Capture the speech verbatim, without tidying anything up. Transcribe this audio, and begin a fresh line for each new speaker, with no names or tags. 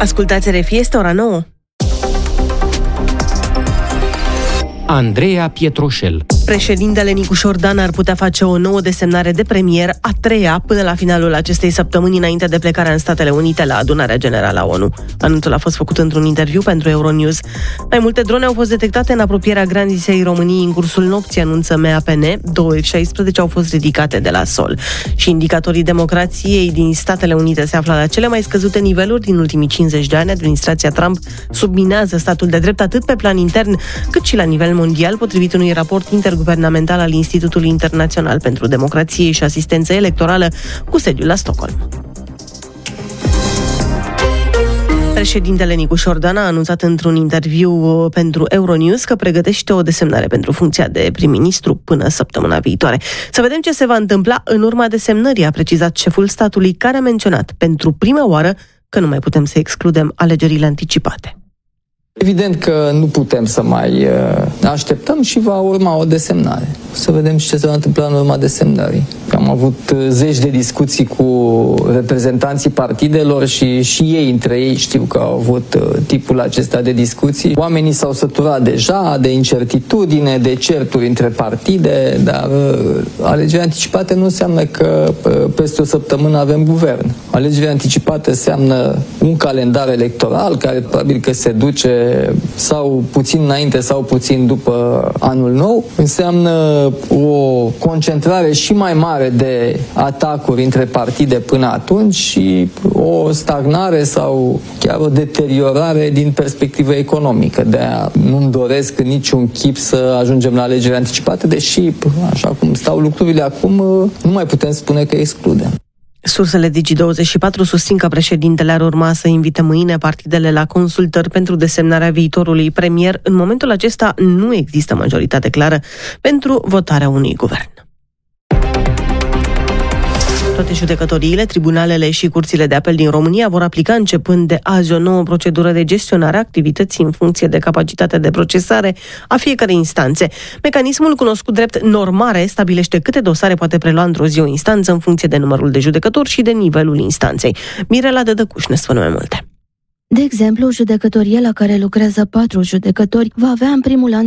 Ascultați R F I, este ora nouă.
Andreea Pietroșel.
Președintele Nicușor Dan ar putea face o nouă desemnare de premier, a treia, până la finalul acestei săptămâni, înainte de plecarea în Statele Unite la adunarea generală a ONU. Anunțul a fost făcut într-un interviu pentru Euronews. Mai multe drone au fost detectate în apropierea graniței României în cursul nopții, anunță M A P N. Două F șaisprezece au fost ridicate de la sol. Și indicatorii democrației din Statele Unite se află la cele mai scăzute niveluri din ultimii cincizeci de ani. Administrația Trump subminează statul de drept atât pe plan intern, cât și la nivel mondial, potrivit unui raport interguvernamental al Institutului Internațional pentru Democrație și Asistență Electorală cu sediul la Stockholm. Președintele Nicușor Dan a anunțat într-un interviu pentru Euronews că pregătește o desemnare pentru funcția de prim-ministru până săptămâna viitoare. Să vedem ce se va întâmpla în urma desemnării, a precizat șeful statului, care a menționat pentru prima oară că nu mai putem să excludem alegerile anticipate.
Evident că nu putem să mai așteptăm și va urma o desemnare. Să vedem ce se va întâmpla în urma desemnării. Am avut zeci de discuții cu reprezentanții partidelor și și ei între ei știu că au avut tipul acesta de discuții. Oamenii s-au săturat deja de incertitudine, de certuri între partide, dar alegerile anticipate nu înseamnă că peste o săptămână avem guvern. Alegerile anticipate înseamnă un calendar electoral care probabil că se duce sau puțin înainte sau puțin după anul nou. Înseamnă o concentrare și mai mare de atacuri între partide până atunci și o stagnare sau chiar o deteriorare din perspectivă economică. De-aia nu-mi doresc în niciun chip să ajungem la alegeri anticipate, deși, așa cum stau lucrurile acum, nu mai putem spune că excludem.
Sursele Digi douăzeci și patru susțin că președintele ar urma să invite mâine partidele la consultări pentru desemnarea viitorului premier. În momentul acesta nu există majoritate clară pentru votarea unui guvern. Toate judecătoriile, tribunalele și curțile de apel din România vor aplica începând de azi o nouă procedură de gestionare a activității în funcție de capacitatea de procesare a fiecărei instanțe. Mecanismul cunoscut drept normare stabilește câte dosare poate prelua într-o zi o instanță în funcție de numărul de judecători și de nivelul instanței. Mirela Dădăcuș ne spune mai multe.
De exemplu, o judecătorie la care lucrează patru judecători va avea în primul an